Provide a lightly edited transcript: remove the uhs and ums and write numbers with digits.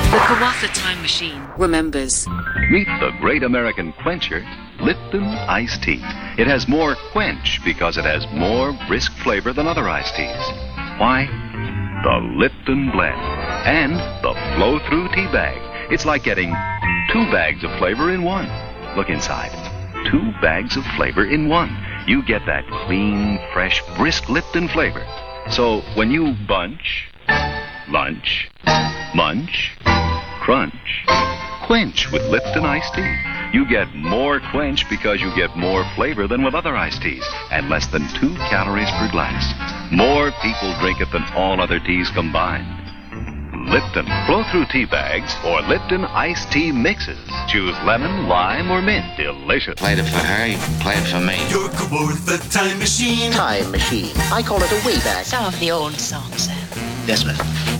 The Kawasa Time Machine remembers. Meet the great American quencher, Lipton Iced Tea. It has more quench because it has more brisk flavor than other iced teas. Why? The Lipton blend and the flow-through tea bag. It's like getting 2 bags of flavor in one. Look inside. 2 bags of flavor in one. You get that clean, fresh, brisk Lipton flavor. So when you bunch, lunch, munch, crunch, quench with Lipton iced tea, you get more quench because you get more flavor than with other iced teas and less than 2 calories per glass. More people drink it than all other teas combined. Lipton flow-through tea bags or Lipton iced tea mixes. Choose lemon, lime, or mint. Delicious. Played it for her, you play it for me. Your Kawasa Time Machine. Time machine. I call it a Wayback. Some of the old songs, Yes, miss.